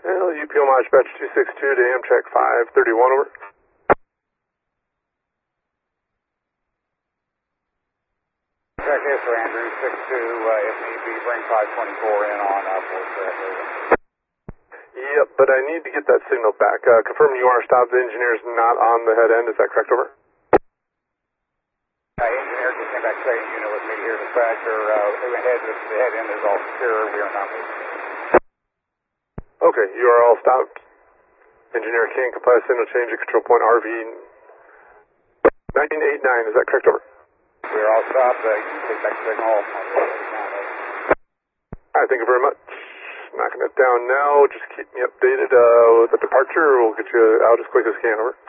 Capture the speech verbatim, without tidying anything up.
L U P homage batch two six two to Amtrak five thirty-one, over. Check this for Andrew, six two, uh, if need be, bring five twenty-four in on uh, fourth track. Yep, but I need to get that signal back. Uh, confirm you are stopped. The engineer's not on the head end. Is that correct, over? Uh, engineer just came back saying unit with me here, dispatcher. Uh, the head, the head end is all secure. We are not moving. Okay, you are all stopped. Engineer can comply signal change at control point R V nineteen eighty-nine. Is that correct, over? We are all stopped. Uh, you can take back signal. All right, thank you very much. Knocking it down now. Just keep me updated uh, with the departure. We'll get you out as quick as we can, over.